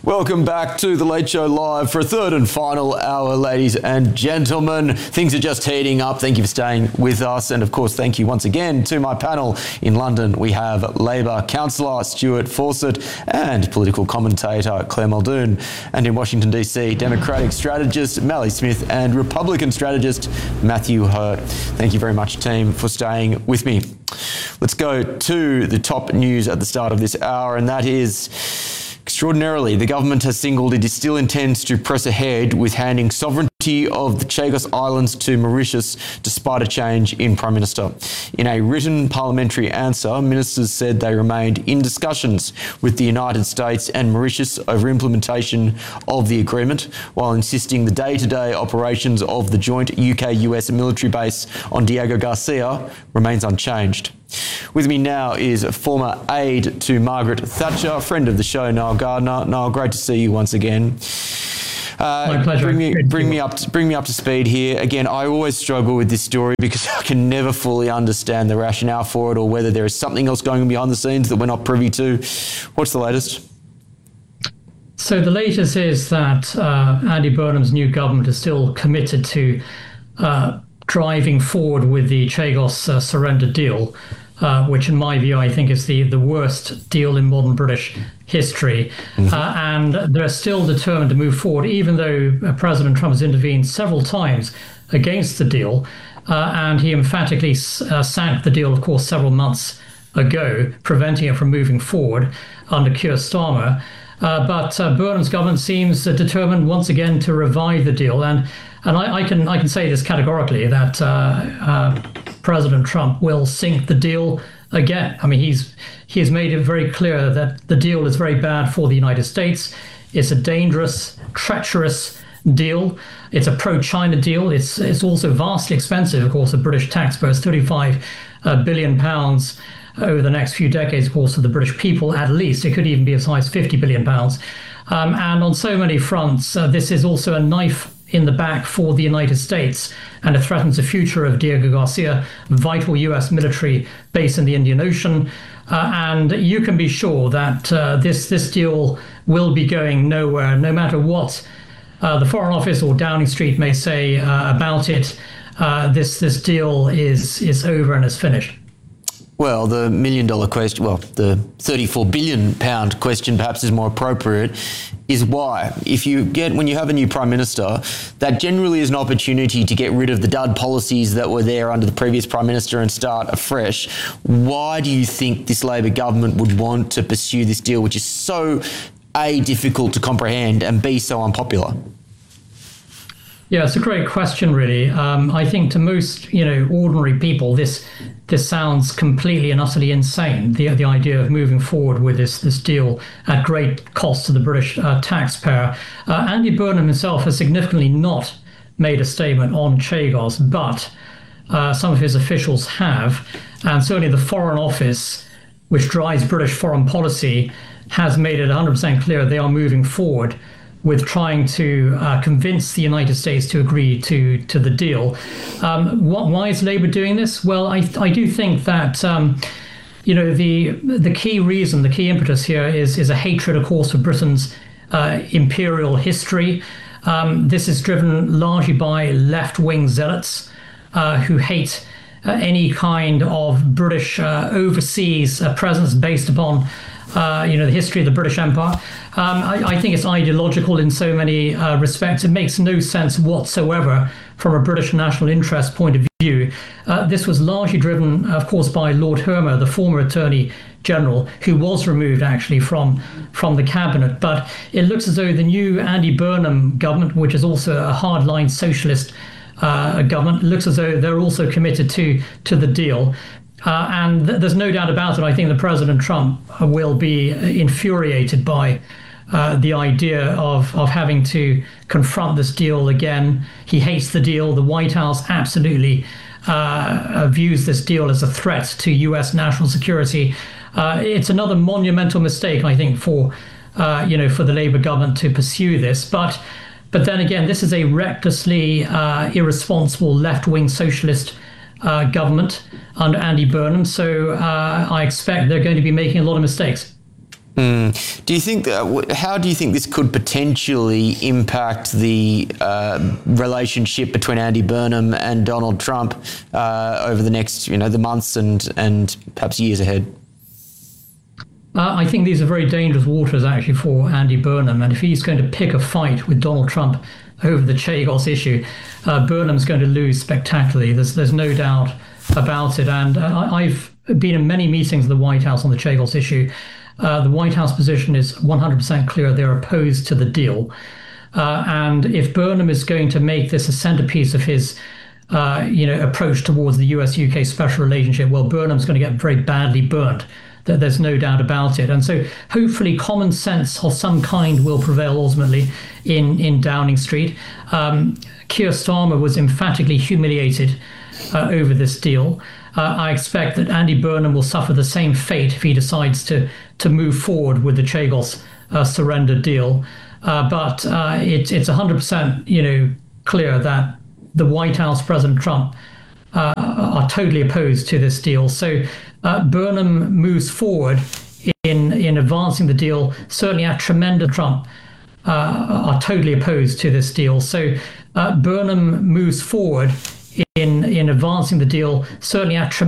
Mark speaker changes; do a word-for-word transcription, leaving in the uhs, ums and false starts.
Speaker 1: Welcome back to The Late Show Live for a third and final hour, ladies and gentlemen. Things are just heating up. Thank you for staying with us. And of course, thank you once again to my panel. In London, we have Labor councillor Stuart Fawcett and political commentator Claire Muldoon. And in Washington, D C, Democratic strategist Mally Smith and Republican strategist Matthew Hurt. Thank you very much, team, for staying with me. Let's go to the top news at the start of this hour, and that is, extraordinarily, the government has signalled it still intends to press ahead with handing sovereignty of the Chagos Islands to Mauritius despite a change in Prime Minister. In a written parliamentary answer, ministers said they remained in discussions with the United States and Mauritius over implementation of the agreement, while insisting the day-to-day operations of the joint U K U S military base on Diego Garcia remains unchanged. With me now is a former aide to Margaret Thatcher, friend of the show, Niall Gardner. Niall, great to see you once again. Uh,
Speaker 2: My pleasure.
Speaker 1: Bring me, bring me up, to, bring me up to speed here. Again, I always struggle with this story because I can never fully understand the rationale for it, or whether there is something else going on behind the scenes that we're not privy to. What's the latest?
Speaker 2: So the latest is that uh, Andy Burnham's new government is still committed to uh, driving forward with the Chagos uh, surrender deal, uh, which in my view I think is the, the worst deal in modern British history. Mm-hmm. Uh, and they're still determined to move forward, even though uh, President Trump has intervened several times against the deal. Uh, and he emphatically uh, sank the deal, of course, several months ago, preventing it from moving forward under Keir Starmer. Uh, but uh, Burnham's government seems uh, determined once again to revive the deal. And And I, I can I can say this categorically, that uh, uh, President Trump will sink the deal again. I mean, he's he has made it very clear that the deal is very bad for the United States. It's a dangerous, treacherous deal. It's a pro-China deal. It's it's also vastly expensive, of course, the British taxpayers, thirty-five uh, billion pounds over the next few decades, of course, of the British people at least. It could even be as high as fifty billion pounds. Um, and on so many fronts, uh, this is also a knife in the back for the United States, and it threatens the future of Diego Garcia, vital U S military base in the Indian Ocean. Uh, and you can be sure that uh, this this deal will be going nowhere, no matter what uh, the Foreign Office or Downing Street may say uh, about it. Uh, this this deal is is over and is finished.
Speaker 1: Well, the million dollar question, well, the thirty-four billion pound question perhaps is more appropriate, is why? If you get, when you have a new Prime Minister, that generally is an opportunity to get rid of the dud policies that were there under the previous Prime Minister and start afresh. Why do you think this Labor government would want to pursue this deal, which is so, A, difficult to comprehend, and B, so unpopular?
Speaker 2: Yeah, it's a great question, really. Um, I think to most, you know, ordinary people, this this sounds completely and utterly insane. The the idea of moving forward with this this deal at great cost to the British uh, taxpayer. Uh, Andy Burnham himself has significantly not made a statement on Chagos, but uh, some of his officials have, and certainly the Foreign Office, which drives British foreign policy, has made it one hundred percent clear they are moving forward with trying to uh, convince the United States to agree to to the deal. Um, what, why is Labour doing this? Well, I I do think that um, you know the the key reason, the key impetus here is is a hatred, of course, for Britain's uh, imperial history. Um, this is driven largely by left-wing zealots uh, who hate uh, any kind of British uh, overseas uh, presence based upon Uh, you know, the history of the British Empire. Um, I, I think it's ideological in so many uh, respects. It makes no sense whatsoever from a British national interest point of view. Uh, this was largely driven, of course, by Lord Hermer, the former Attorney General, who was removed actually from from the cabinet. But it looks as though the new Andy Burnham government, which is also a hardline socialist uh, government, looks as though they're also committed to to the deal. Uh, and th- there's no doubt about it. I think that President Trump will be infuriated by uh, the idea of, of having to confront this deal again. He hates the deal. The White House absolutely uh, views this deal as a threat to U S national security. Uh, it's another monumental mistake, I think, for uh, you know for the Labour government to pursue this. But but then again, this is a recklessly uh, irresponsible left-wing socialist Uh, government under Andy Burnham, so uh, I expect they're going to be making a lot of mistakes.
Speaker 1: Mm. Do you think that, how do you think this could potentially impact the uh, relationship between Andy Burnham and Donald Trump uh, over the next, you know, the months and and perhaps years ahead?
Speaker 2: Uh, I think these are very dangerous waters actually for Andy Burnham, and if he's going to pick a fight with Donald Trump over the Chagos issue, uh, Burnham's going to lose spectacularly. There's there's no doubt about it, and uh, I've been in many meetings at the White House on the Chagos issue. Uh, the White House position is one hundred percent clear. They're opposed to the deal. Uh, and if Burnham is going to make this a centerpiece of his uh, you know, approach towards the U S U K special relationship, well, Burnham's going to get very badly burnt. There's no doubt about it. And so hopefully common sense of some kind will prevail ultimately in, in Downing Street. Um, Keir Starmer was emphatically humiliated uh, over this deal. Uh, I expect that Andy Burnham will suffer the same fate if he decides to to move forward with the Chagos uh, surrender deal. Uh, but uh, it, it's one hundred percent, you know, clear that the White House, President Trump, uh, are totally opposed to this deal. So uh, Burnham moves forward in in advancing the deal. Certainly, at tremendous Trump uh, are totally opposed to this deal. So uh, Burnham moves forward in in advancing the deal. Certainly, at tremendous